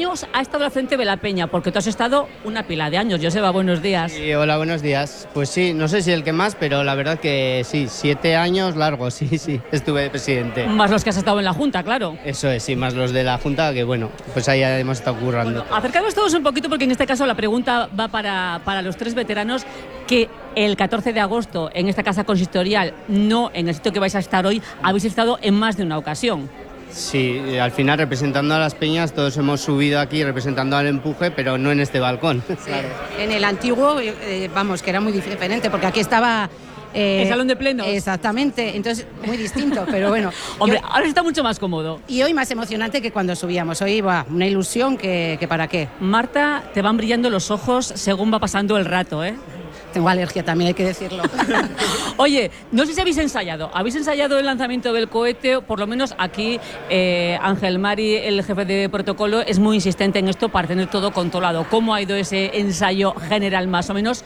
años ha estado al frente de la peña? Porque tú has estado una pila de años. Joseba, buenos días. Sí, hola, buenos días. Pues sí, no sé si el que más, pero la verdad que sí, 7 años largos, sí, estuve de presidente. Más los que has estado en la Junta, claro. Eso es, sí, más los de la Junta, que bueno, pues ahí hemos estado currando. Bueno, acercaros todos un poquito, porque en este caso la pregunta va para los tres veteranos que el 14 de agosto en esta casa consistorial, no en el sitio que vais a estar hoy, habéis estado en más de una ocasión. Sí, al final representando a las peñas todos hemos subido aquí representando al empuje, pero no en este balcón. Sí. Claro. En el antiguo, vamos, que era muy diferente, porque aquí estaba... el salón de plenos. Exactamente, entonces muy distinto, pero bueno. Hombre, ahora está mucho más cómodo. Y hoy más emocionante que cuando subíamos. Hoy va una ilusión que para qué. Marta, te van brillando los ojos según va pasando el rato, ¿eh? Tengo alergia también, hay que decirlo. Oye, no sé si habéis ensayado el lanzamiento del cohete, por lo menos aquí Ángel Mari, el jefe de protocolo, es muy insistente en esto para tener todo controlado. ¿Cómo ha ido ese ensayo general más o menos?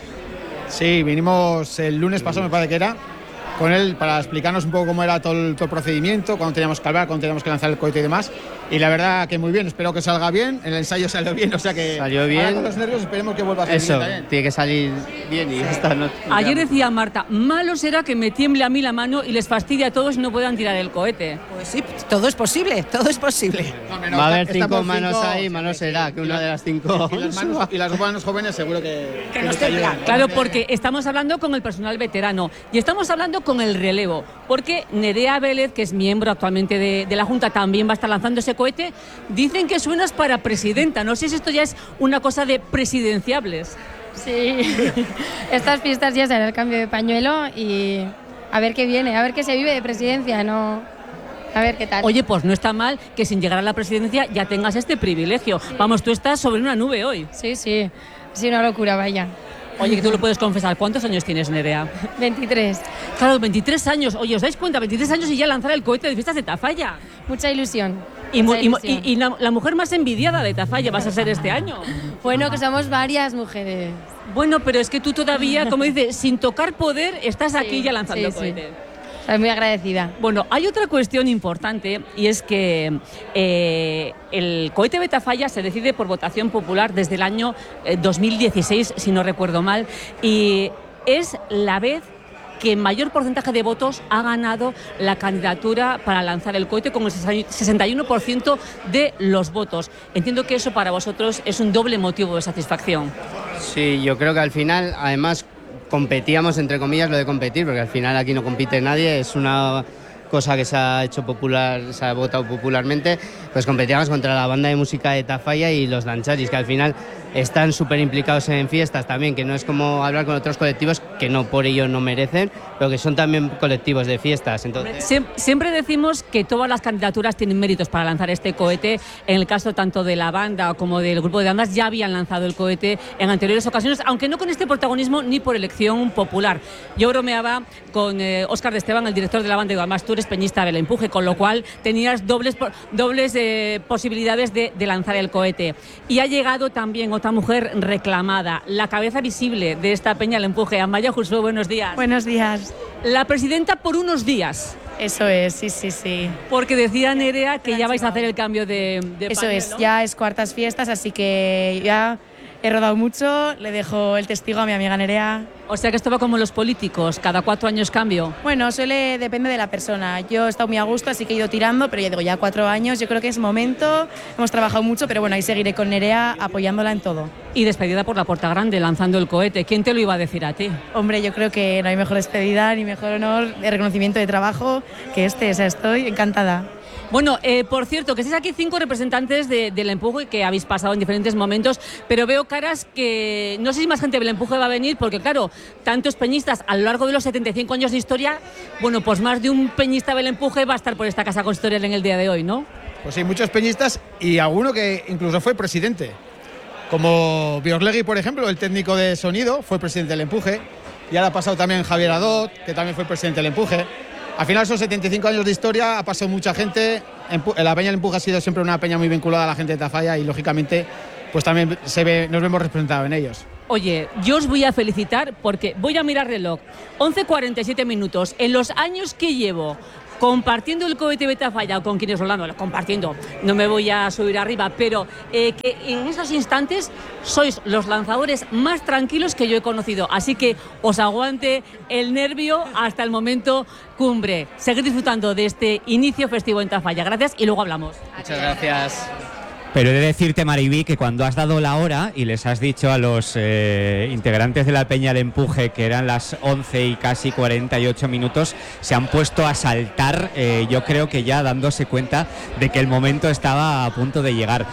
Sí, vinimos el lunes pasado, me parece que era, con él para explicarnos un poco cómo era todo el procedimiento, cuándo teníamos que hablar, cuándo teníamos que lanzar el cohete y demás. Y la verdad que muy bien, espero que salga bien. El ensayo salió bien, o sea que salió bien. Ahora con los nervios esperemos que vuelva a salir bien. Eso, bien. tiene que salir bien y ya está. No, ayer decía Marta, malo será que me tiemble a mí la mano y les fastidie a todos y no puedan tirar el cohete. Pues sí, todo es posible, todo es posible. Va a haber 5 manos ahí, malo será que una de las 5... Y las manos jóvenes seguro que nos ayudan. Claro, porque estamos hablando con el personal veterano y estamos hablando con el relevo, porque Nerea Vélez, que es miembro actualmente de la Junta, también va a estar lanzando ese cohete. Dicen que suenas para presidenta, no sé si esto ya es una cosa de presidenciables. Sí, estas fiestas ya será el cambio de pañuelo y a ver qué viene, a ver qué se vive de presidencia, no... A ver qué tal. Oye, pues no está mal que sin llegar a la presidencia ya tengas este privilegio. Sí. Vamos, tú estás sobre una nube hoy. Sí, una locura, vaya. Oye, que tú lo puedes confesar. ¿Cuántos años tienes, Nerea? 23. Claro, 23 años. Oye, ¿os dais cuenta? 23 años y ya lanzar el cohete de fiestas de Tafalla. Mucha ilusión. Y la mujer más envidiada de Tafalla vas a ser este año. Bueno, que somos varias mujeres. Bueno, pero es que tú todavía, como dices, sin tocar poder, estás aquí ya lanzando el cohete. Sí. Estoy muy agradecida. Bueno, hay otra cuestión importante y es que el cohete de Tafalla se decide por votación popular desde el año 2016, si no recuerdo mal, y es la vez que mayor porcentaje de votos ha ganado la candidatura para lanzar el cohete con el 61% de los votos. Entiendo que eso para vosotros es un doble motivo de satisfacción. Sí, yo creo que al final, además, competíamos, entre comillas, lo de competir, porque al final aquí no compite nadie, es una cosa que se ha hecho popular, se ha votado popularmente, pues competíamos contra la banda de música de Tafalla y los dancharis, que al final están súper implicados en fiestas también, que no es como hablar con otros colectivos que no por ello no merecen, pero que son también colectivos de fiestas. Entonces... Siempre decimos que todas las candidaturas tienen méritos para lanzar este cohete. En el caso tanto de la banda como del grupo de bandas ya habían lanzado el cohete en anteriores ocasiones, aunque no con este protagonismo ni por elección popular. Yo bromeaba con Óscar de Esteban, el director de la banda, y además tú eres peñista del empuje, con lo cual tenías dobles posibilidades de lanzar el cohete. Y ha llegado también otra mujer reclamada, la cabeza visible de esta peña del empuje. Amaya Jusué, buenos días. Buenos días. La presidenta por unos días. Eso es, sí. Porque decía Nerea que ya vais a hacer el cambio de Eso pañuelo. es, ya es cuartas fiestas, así que ya he rodado mucho, le dejo el testigo a mi amiga Nerea. O sea que esto va como los políticos, cada 4 años cambio. Bueno, depende de la persona. Yo he estado muy a gusto, así que he ido tirando, pero ya digo, ya 4 años, yo creo que es momento, hemos trabajado mucho, pero bueno, ahí seguiré con Nerea apoyándola en todo. Y despedida por la puerta grande, lanzando el cohete. ¿Quién te lo iba a decir a ti? Hombre, yo creo que no hay mejor despedida ni mejor honor de reconocimiento de trabajo que este, o sea, estoy encantada. Bueno, por cierto, que estáis aquí 5 representantes del empuje que habéis pasado en diferentes momentos, pero veo caras que no sé si más gente del empuje va a venir, porque claro, tantos peñistas a lo largo de los 75 años de historia, bueno, pues más de un peñista del empuje va a estar por esta casa consistorial en el día de hoy, ¿no? Pues sí, muchos peñistas y alguno que incluso fue presidente, como Biorlegui, por ejemplo, el técnico de sonido, fue presidente del empuje, y ahora ha pasado también Javier Adot, que también fue presidente del empuje. Al final son 75 años de historia, ha pasado mucha gente, la peña del empuje ha sido siempre una peña muy vinculada a la gente de Tafalla y lógicamente pues también nos vemos representados en ellos. Oye, yo os voy a felicitar porque voy a mirar reloj, 11:47 minutos, en los años que llevo compartiendo el cohete de Tafalla o con quienes lo lanzan, compartiendo, no me voy a subir arriba, pero que en esos instantes sois los lanzadores más tranquilos que yo he conocido, así que os aguante el nervio hasta el momento cumbre. Seguid disfrutando de este inicio festivo en Tafalla. Gracias y luego hablamos. Muchas gracias. Pero he de decirte, Mariví, que cuando has dado la hora y les has dicho a los integrantes de la Peña de Empuje que eran las 11 y casi 48 minutos, se han puesto a saltar, yo creo que ya dándose cuenta de que el momento estaba a punto de llegar.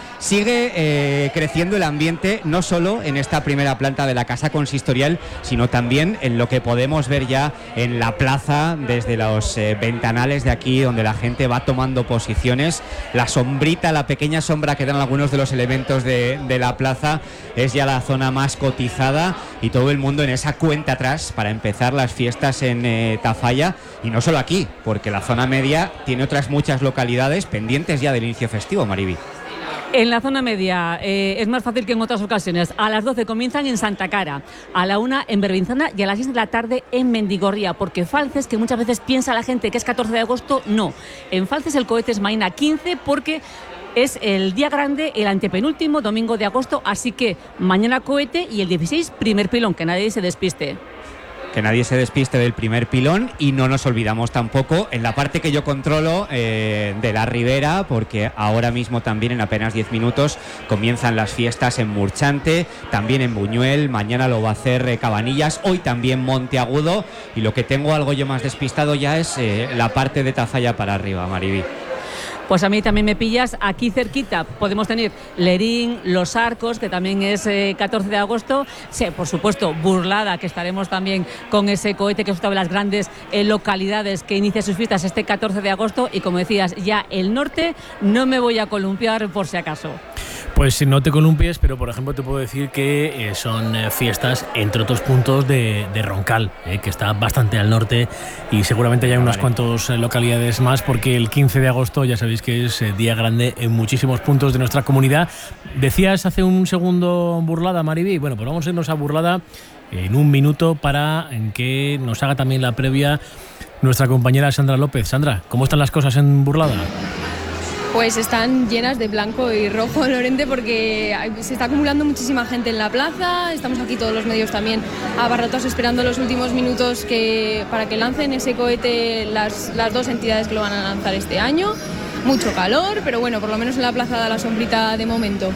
Sigue creciendo el ambiente, no solo en esta primera planta de la Casa Consistorial, sino también en lo que podemos ver ya en la plaza, desde los ventanales de aquí, donde la gente va tomando posiciones. La sombrita, la pequeña sombra que algunos de los elementos de la plaza es ya la zona más cotizada y todo el mundo en esa cuenta atrás para empezar las fiestas en Tafalla, y no solo aquí, porque la zona media tiene otras muchas localidades pendientes ya del inicio festivo, Mariví. En la zona media es más fácil que en otras ocasiones. A las 12 comienzan en Santa Cara, a la 1 en Berbinzana y a las 6 de la tarde en Mendigorría, porque Falces, que muchas veces piensa la gente que es 14 de agosto, no. En Falces el cohete es mañana 15 porque es el día grande, el antepenúltimo domingo de agosto, así que mañana cohete y el 16 primer pilón, que nadie se despiste. Que nadie se despiste del primer pilón, y no nos olvidamos tampoco en la parte que yo controlo de la Ribera, porque ahora mismo también en apenas 10 minutos comienzan las fiestas en Murchante, también en Buñuel, mañana lo va a hacer Cabanillas, hoy también Monteagudo, y lo que tengo algo yo más despistado ya es la parte de Tafalla para arriba, Mariví. Pues a mí también me pillas aquí cerquita. Podemos tener Lerín, Los Arcos, que también es 14 de agosto. Sí, por supuesto, Burlada, que estaremos también con ese cohete, que es una de las grandes localidades que inicia sus fiestas este 14 de agosto. Y como decías, ya el norte, no me voy a columpiar por si acaso. Pues no te columpies, pero por ejemplo te puedo decir que son fiestas, entre otros puntos, de Roncal, que está bastante al norte, y seguramente ya hay unas cuantas localidades más, porque el 15 de agosto ya sabéis que es día grande en muchísimos puntos de nuestra comunidad. Decías hace un segundo Burlada, Mariví. Bueno, pues vamos a irnos a Burlada en un minuto para que nos haga también la previa nuestra compañera Sandra López. Sandra, ¿cómo están las cosas en Burlada? Pues están llenas de blanco y rojo, Lorente, porque se está acumulando muchísima gente en la plaza. Estamos aquí todos los medios también abarrotados esperando los últimos minutos para que lancen ese cohete las dos entidades que lo van a lanzar este año. Mucho calor, pero bueno, por lo menos en la plaza da la sombrita de momento.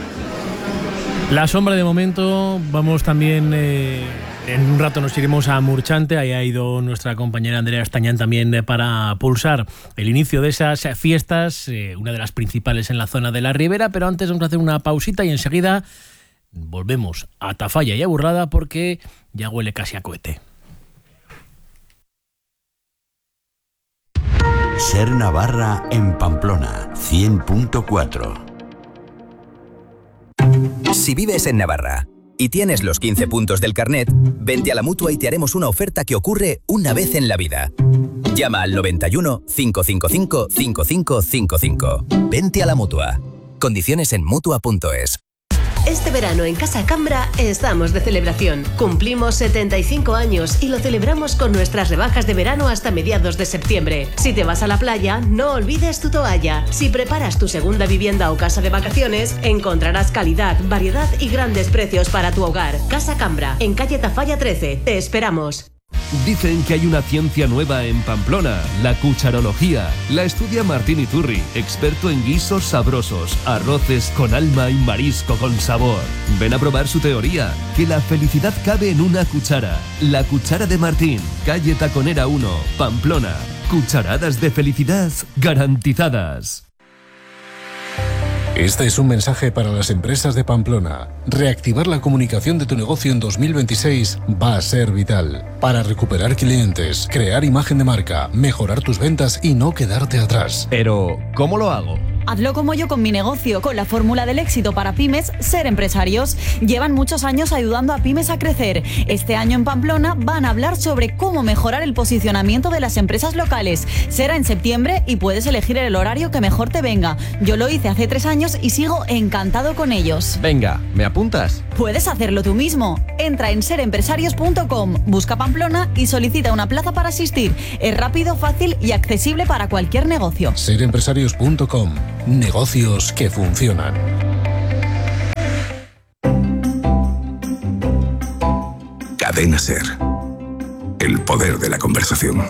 La sombra de momento. Vamos también... En un rato nos iremos a Murchante, ahí ha ido nuestra compañera Andrea Estañán también para pulsar el inicio de esas fiestas, una de las principales en la zona de la Ribera, pero antes vamos a hacer una pausita y enseguida volvemos a Tafalla y a Burlada, porque ya huele casi a cohete. Ser Navarra en Pamplona, 100.4. Si vives en Navarra y tienes los 15 puntos del carnet, vente a la Mutua y te haremos una oferta que ocurre una vez en la vida. Llama al 91 555 5555. Vente a la Mutua. Condiciones en Mutua.es. Este verano en Casa Cambra estamos de celebración. Cumplimos 75 años y lo celebramos con nuestras rebajas de verano hasta mediados de septiembre. Si te vas a la playa, no olvides tu toalla. Si preparas tu segunda vivienda o casa de vacaciones, encontrarás calidad, variedad y grandes precios para tu hogar. Casa Cambra, en calle Tafalla 13. Te esperamos. Dicen que hay una ciencia nueva en Pamplona, la cucharología. La estudia Martín Iturri, experto en guisos sabrosos, arroces con alma y marisco con sabor. Ven a probar su teoría, que la felicidad cabe en una cuchara. La cuchara de Martín, calle Taconera 1, Pamplona. Cucharadas de felicidad garantizadas. Este es un mensaje para las empresas de Pamplona. Reactivar la comunicación de tu negocio en 2026 va a ser vital para recuperar clientes, crear imagen de marca, mejorar tus ventas y no quedarte atrás. Pero, ¿cómo lo hago? Hazlo como yo con mi negocio, con la fórmula del éxito para pymes, Ser Empresarios. Llevan muchos años ayudando a pymes a crecer. Este año en Pamplona van a hablar sobre cómo mejorar el posicionamiento de las empresas locales. Será en septiembre y puedes elegir el horario que mejor te venga. Yo lo hice hace 3 años y sigo encantado con ellos. Venga, ¿me apuntas? Puedes hacerlo tú mismo. Entra en serempresarios.com, busca Pamplona y solicita una plaza para asistir. Es rápido, fácil y accesible para cualquier negocio. Serempresarios.com. Negocios que funcionan. Cadena Ser. El poder de la conversación.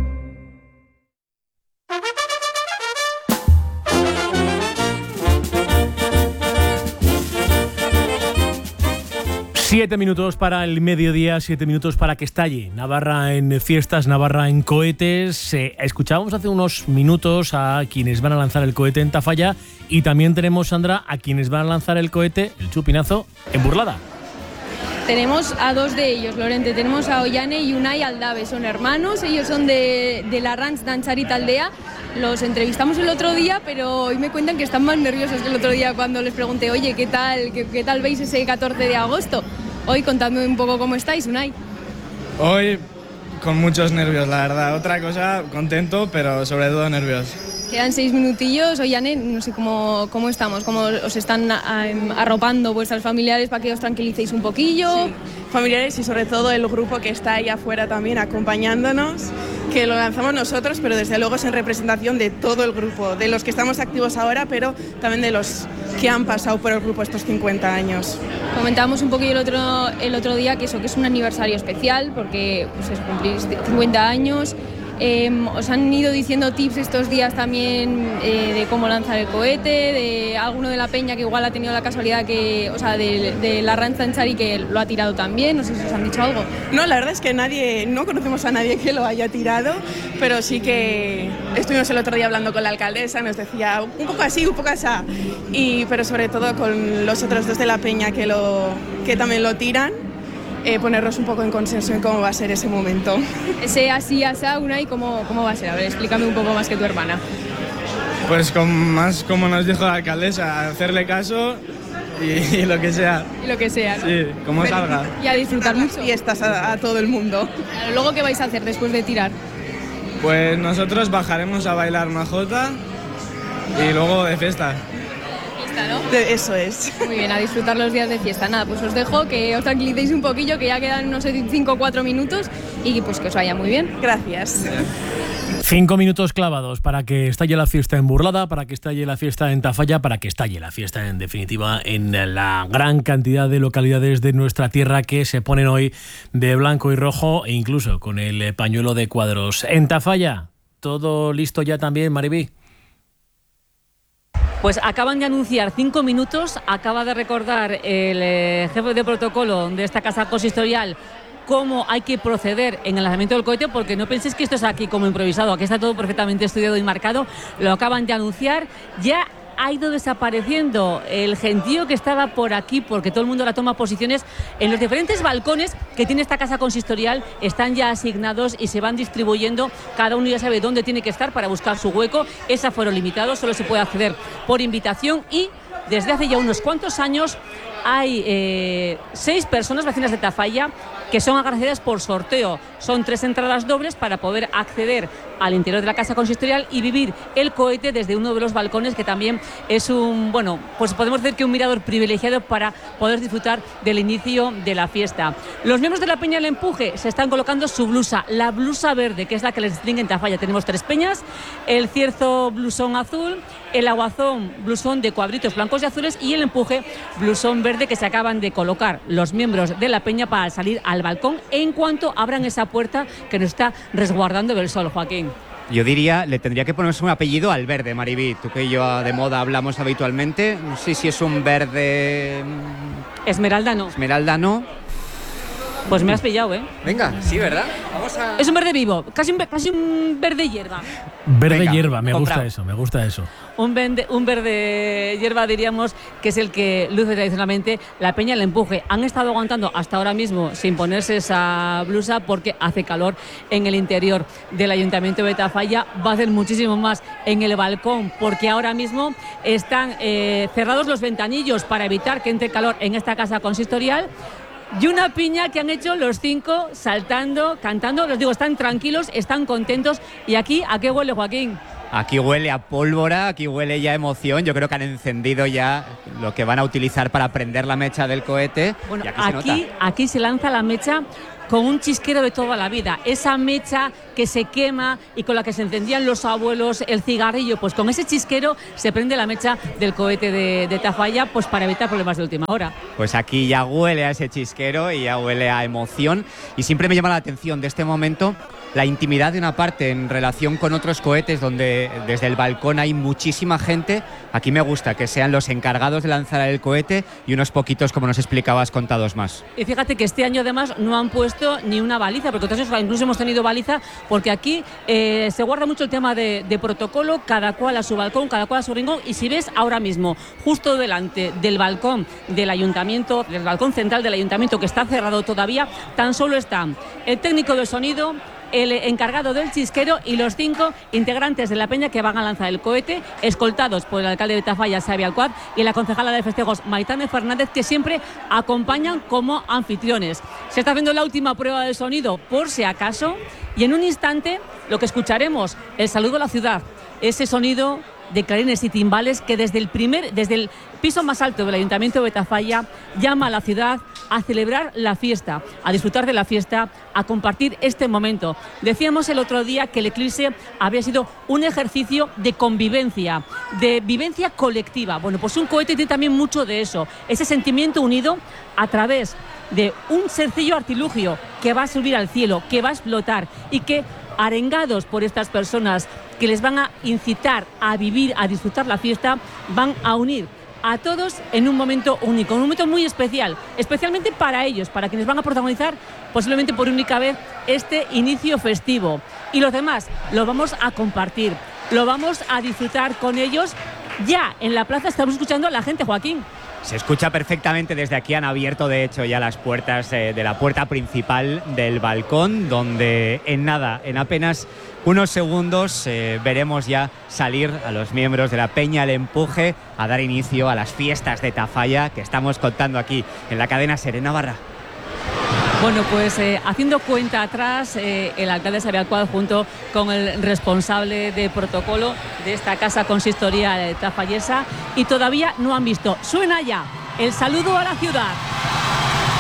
Siete minutos para el mediodía, 7 minutos para que estalle Navarra en fiestas, Navarra en cohetes. Escuchábamos hace unos minutos a quienes van a lanzar el cohete en Tafalla y también tenemos, Sandra, a quienes van a lanzar el cohete, el chupinazo, en Burlada. Tenemos a 2 de ellos, Lorente. Tenemos a Ollane y Unai Aldave. Son hermanos, ellos son de la Ranch Dantzari Taldea. Los entrevistamos el otro día, pero hoy me cuentan que están más nerviosos que el otro día cuando les pregunté, oye, ¿qué tal veis ese 14 de agosto? Hoy contadme un poco cómo estáis, Unai. Hoy con muchos nervios, la verdad. Otra cosa, contento, pero sobre todo nervios. Quedan 6 minutillos. Ollane, no sé cómo estamos, cómo os están arropando vuestros familiares para que os tranquilicéis un poquillo. Sí, familiares y sobre todo el grupo que está ahí afuera también acompañándonos, que lo lanzamos nosotros, pero desde luego es en representación de todo el grupo, de los que estamos activos ahora, pero también de los que han pasado por el grupo estos 50 años. Comentábamos un poquillo el otro día que es un aniversario especial, porque pues, cumplís 50 años. Os han ido diciendo tips estos días también de cómo lanzar el cohete, de alguno de la peña que igual ha tenido la casualidad de la Ranch Dantzari que lo ha tirado también. No sé si os han dicho algo. No, la verdad es que no conocemos a nadie que lo haya tirado, pero sí que estuvimos el otro día hablando con la alcaldesa, nos decía un poco así, un poco asá, pero sobre todo con los otros 2 de la peña que también lo tiran. Ponernos un poco en consenso en cómo va a ser ese momento. Ese así, asá, Unai, ¿cómo va a ser? A ver, explícame un poco más que tu hermana. Pues más como nos dijo la alcaldesa, hacerle caso y lo que sea. Y lo que sea, ¿no? Sí, como salga. Y a disfrutar mucho. Fiestas a todo el mundo. Luego, ¿qué vais a hacer después de tirar? Pues nosotros bajaremos a bailar majota y luego de fiesta. ¿No? Eso es. Muy bien, a disfrutar los días de fiesta. Nada, pues os dejo que os tranquilicéis un poquillo, que ya quedan unos 5 o 4 minutos y pues que os vaya muy bien. Gracias. 5 minutos clavados para que estalle la fiesta en Burlada, para que estalle la fiesta en Tafalla, para que estalle la fiesta en definitiva en la gran cantidad de localidades de nuestra tierra que se ponen hoy de blanco y rojo e incluso con el pañuelo de cuadros. En Tafalla, ¿todo listo ya también, Maribí? Pues acaban de anunciar 5 minutos, acaba de recordar el jefe de protocolo de esta casa consistorial cómo hay que proceder en el lanzamiento del cohete, porque no penséis que esto es aquí como improvisado, aquí está todo perfectamente estudiado y marcado, lo acaban de anunciar, ya ha ido desapareciendo el gentío que estaba por aquí, porque todo el mundo ahora toma posiciones en los diferentes balcones que tiene esta casa consistorial, están ya asignados y se van distribuyendo, cada uno ya sabe dónde tiene que estar para buscar su hueco, es aforo limitado, solo se puede acceder por invitación y desde hace ya unos cuantos años hay 6 personas vecinas de Tafalla que son agraciadas por sorteo. Son 3 entradas dobles para poder acceder al interior de la casa consistorial y vivir el cohete desde uno de los balcones, que también es pues podemos decir que un mirador privilegiado para poder disfrutar del inicio de la fiesta. Los miembros de la Peña del Empuje se están colocando su blusa, la blusa verde, que es la que les distingue en Tafalla. Tenemos 3 peñas, el Cierzo blusón azul, el Aguazón blusón de cuadritos blancos y azules y el Empuje blusón verde, que se acaban de colocar los miembros de la peña para salir al balcón en cuanto abran esa puerta que nos está resguardando del sol, Joaquín. Yo diría, le tendría que ponerse un apellido al verde, Maribí. Tú que yo de moda hablamos habitualmente. No sé si es un verde... Esmeralda no. Esmeralda no. Pues me has pillado, ¿eh? Venga, sí, ¿verdad? Vamos a... Es un verde vivo, casi un verde hierba. Verde Venga, hierba, me comprado. gusta eso. Un verde hierba, diríamos, que es el que luce tradicionalmente la Peña El Empuje. Han estado aguantando hasta ahora mismo sin ponerse esa blusa porque hace calor en el interior del Ayuntamiento de Tafalla. Va a hacer muchísimo más en el balcón porque ahora mismo están cerrados los ventanillos para evitar que entre calor en esta casa consistorial. Y una piña que han hecho los 5 saltando, cantando. Les digo, están tranquilos, están contentos. ¿Y aquí a qué huele, Joaquín? Aquí huele a pólvora, aquí huele ya a emoción. Yo creo que han encendido ya lo que van a utilizar para prender la mecha del cohete. Bueno, y aquí se lanza la mecha con un chisquero de toda la vida. Esa mecha que se quema y con la que se encendían los abuelos el cigarrillo, pues con ese chisquero se prende la mecha del cohete de Tafalla, pues para evitar problemas de última hora. Pues aquí ya huele a ese chisquero y ya huele a emoción. Y siempre me llama la atención de este momento la intimidad de una parte en relación con otros cohetes donde desde el balcón hay muchísima gente. Aquí me gusta que sean los encargados de lanzar el cohete y unos poquitos, como nos explicabas, contados más. Y fíjate que este año además no han puesto ni una baliza, porque otras veces incluso hemos tenido baliza, porque aquí se guarda mucho el tema de protocolo, cada cual a su balcón, cada cual a su rincón. Y si ves ahora mismo, justo delante del balcón del ayuntamiento, del balcón central del ayuntamiento, que está cerrado todavía, tan solo están el técnico de sonido, el encargado del chisquero y los 5 integrantes de la peña que van a lanzar el cohete, escoltados por el alcalde de Tafalla, Xavi Alcuad, y la concejala de festejos, Maitane Fernández, que siempre acompañan como anfitriones. Se está haciendo la última prueba de sonido, por si acaso, y en un instante lo que escucharemos, el saludo a la ciudad, ese sonido de clarines y timbales que desde el piso más alto del Ayuntamiento de Tafalla llama a la ciudad a celebrar la fiesta, a disfrutar de la fiesta, a compartir este momento. Decíamos el otro día que el eclipse había sido un ejercicio de convivencia, de vivencia colectiva. Bueno, pues un cohete tiene también mucho de eso, ese sentimiento unido a través de un sencillo artilugio que va a subir al cielo, que va a explotar y que, arengados por estas personas que les van a incitar a vivir, a disfrutar la fiesta, van a unir a todos en un momento único, un momento muy especial, especialmente para ellos, para quienes van a protagonizar posiblemente por única vez este inicio festivo. Y los demás lo vamos a compartir, lo vamos a disfrutar con ellos. Ya en la plaza estamos escuchando a la gente, Joaquín. Se escucha perfectamente desde aquí. Han abierto de hecho ya las puertas de la puerta principal del balcón, donde en apenas unos segundos veremos ya salir a los miembros de la Peña El Empuje a dar inicio a las fiestas de Tafalla que estamos contando aquí en la cadena SER Navarra. Bueno, pues haciendo cuenta atrás, el alcalde Xavi Alcuad junto con el responsable de protocolo de esta casa consistorial tafallesa, y todavía no han visto. Suena ya el saludo a la ciudad.